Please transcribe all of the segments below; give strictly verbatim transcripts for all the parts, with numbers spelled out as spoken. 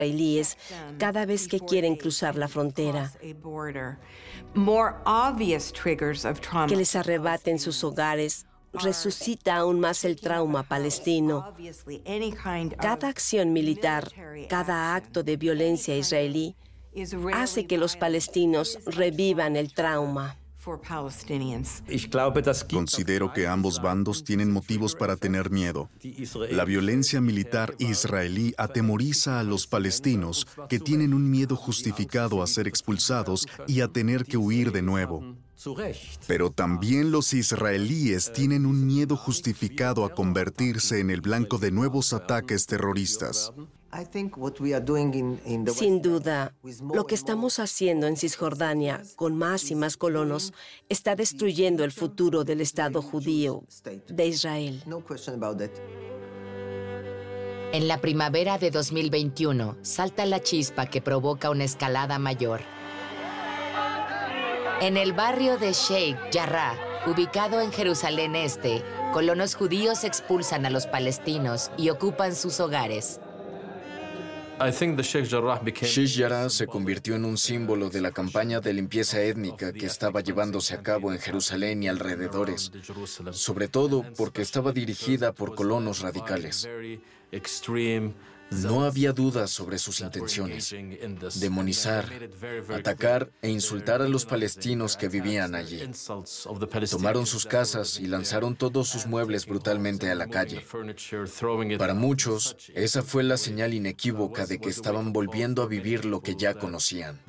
israelíes cada vez que quieren cruzar la frontera, que les arrebaten sus hogares, resucita aún más el trauma palestino. Cada acción militar, cada acto de violencia israelí hace que los palestinos revivan el trauma. Considero que ambos bandos tienen motivos para tener miedo. La violencia militar israelí atemoriza a los palestinos, que tienen un miedo justificado a ser expulsados y a tener que huir de nuevo. Pero también los israelíes tienen un miedo justificado a convertirse en el blanco de nuevos ataques terroristas. Sin duda, lo que estamos haciendo en Cisjordania, con más y más colonos, está destruyendo el futuro del Estado judío de Israel. En la primavera de dos mil veintiuno, salta la chispa que provoca una escalada mayor. En el barrio de Sheikh Jarrah, ubicado en Jerusalén Este, colonos judíos expulsan a los palestinos y ocupan sus hogares. Sheikh Jarrah se convirtió en un símbolo de la campaña de limpieza étnica que estaba llevándose a cabo en Jerusalén y alrededores, sobre todo porque estaba dirigida por colonos radicales. No había dudas sobre sus intenciones: demonizar, atacar e insultar a los palestinos que vivían allí. Tomaron sus casas y lanzaron todos sus muebles brutalmente a la calle. Para muchos, esa fue la señal inequívoca de que estaban volviendo a vivir lo que ya conocían.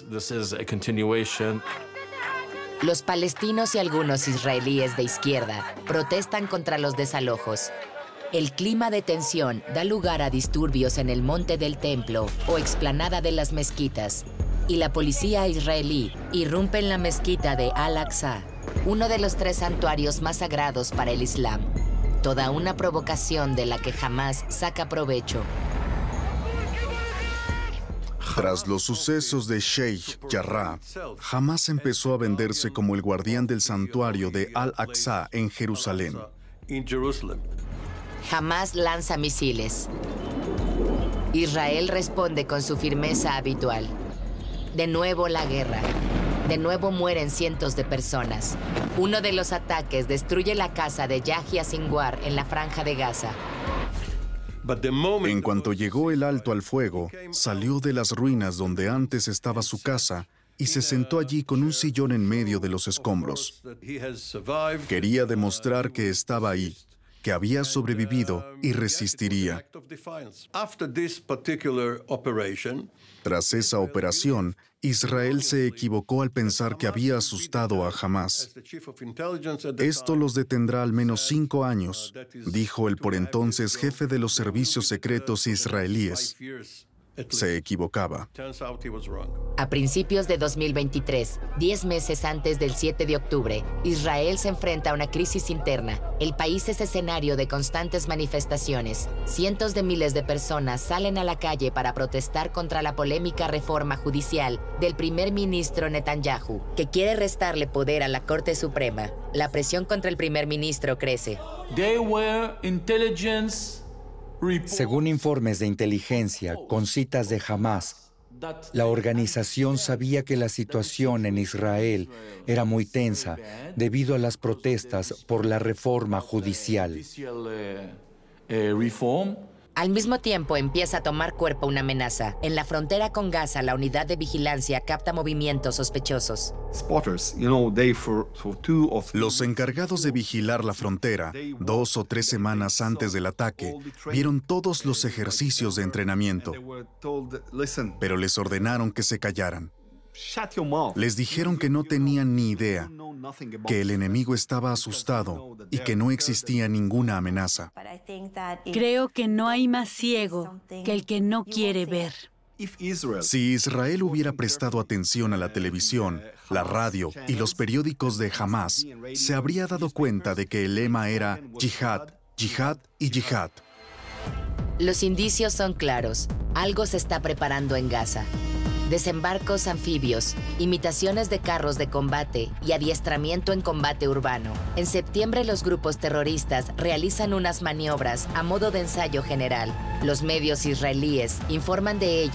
Los palestinos y algunos israelíes de izquierda protestan contra los desalojos. El clima de tensión da lugar a disturbios en el Monte del Templo o explanada de las mezquitas, y la policía israelí irrumpe en la mezquita de Al-Aqsa, uno de los tres santuarios más sagrados para el Islam. Toda una provocación de la que Hamás saca provecho. Tras los sucesos de Sheikh Jarrah, Hamás empezó a venderse como el guardián del santuario de Al-Aqsa en Jerusalén. Hamás lanza misiles. Israel responde con su firmeza habitual. De nuevo la guerra. De nuevo mueren cientos de personas. Uno de los ataques destruye la casa de Yahya Sinwar en la Franja de Gaza. En cuanto llegó el alto al fuego, salió de las ruinas donde antes estaba su casa y se sentó allí con un sillón en medio de los escombros. Quería demostrar que estaba ahí, que había sobrevivido y resistiría. Tras esa operación, Israel se equivocó al pensar que había asustado a Hamás. Esto los detendrá al menos cinco años, dijo el por entonces jefe de los servicios secretos israelíes. Se equivocaba. A principios de dos mil veintitrés, diez meses antes del siete de octubre, Israel se enfrenta a una crisis interna. El país es escenario de constantes manifestaciones. Cientos de miles de personas salen a la calle para protestar contra la polémica reforma judicial del primer ministro Netanyahu, que quiere restarle poder a la Corte Suprema. La presión contra el primer ministro crece. They were intelligence Según informes de inteligencia con citas de Hamás, la organización sabía que la situación en Israel era muy tensa debido a las protestas por la reforma judicial. Al mismo tiempo empieza a tomar cuerpo una amenaza. En la frontera con Gaza, la unidad de vigilancia capta movimientos sospechosos. Los encargados de vigilar la frontera, dos o tres semanas antes del ataque, vieron todos los ejercicios de entrenamiento, pero les ordenaron que se callaran. Les dijeron que no tenían ni idea, que el enemigo estaba asustado y que no existía ninguna amenaza. Creo que no hay más ciego que el que no quiere ver. Si Israel hubiera prestado atención a la televisión, la radio y los periódicos de Hamás, se habría dado cuenta de que el lema era yihad, yihad y yihad. Los indicios son claros. Algo se está preparando en Gaza. desembarcos anfibios, imitaciones de carros de combate y adiestramiento en combate urbano. En septiembre, los grupos terroristas realizan unas maniobras a modo de ensayo general. Los medios israelíes informan de ello